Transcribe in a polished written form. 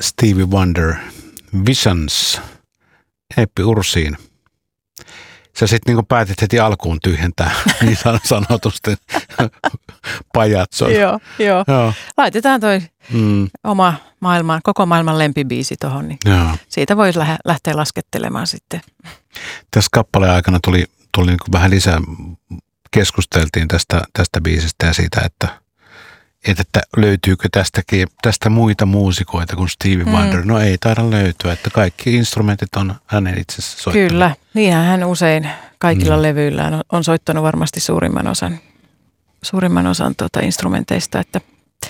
Stevie Wonder, Visions, Eeppi Ursiin. Sä sitten niin päätit heti alkuun tyhjentää niin sanotusti pajatson. Joo. Laitetaan toi oma koko maailman lempibiisi tuohon, niin siitä voi lähteä laskettelemaan sitten. Tässä kappaleen aikana tuli niin kuin vähän lisää, keskusteltiin tästä biisistä ja siitä, että löytyykö tästä muita muusikoita kuin Stevie Wonder. No ei taida löytyä, että kaikki instrumentit on hänen itse soittanut. Kyllä, niinhän hän usein kaikilla levyillään on soittanut varmasti suurimman osan instrumenteista, että